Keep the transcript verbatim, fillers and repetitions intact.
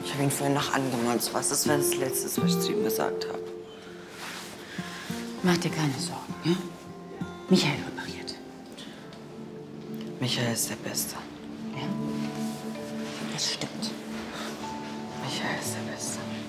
Ich habe ihn vorhin noch angemolzt. Was ist, wenn es das Letzte ist, was ich zu ihm gesagt habe? Mach dir keine Sorgen, ja? Michael repariert. Michael ist der Beste. Ja, das stimmt.